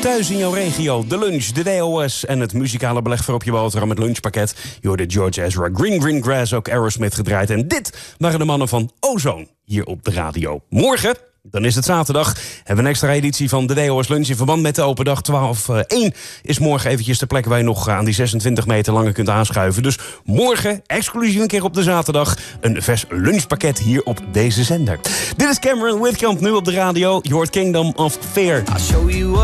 thuis in jouw regio. De lunch, de WOS en het muzikale beleg voor op je boterham met lunchpakket. Je hoorde George Ezra, Green Grass, ook Aerosmith gedraaid. En dit waren de mannen van Ozone hier op de radio. Morgen, dan is het zaterdag, hebben we een extra editie van de WOS Lunch in verband met de open dag. 12:01 is morgen eventjes de plek waar je nog aan die 26 meter lange kunt aanschuiven. Dus morgen, exclusief een keer op de zaterdag, een vers lunchpakket hier op deze zender. Dit is Cameron Whitcomb, nu op de radio. Je hoort Kingdom of Fear.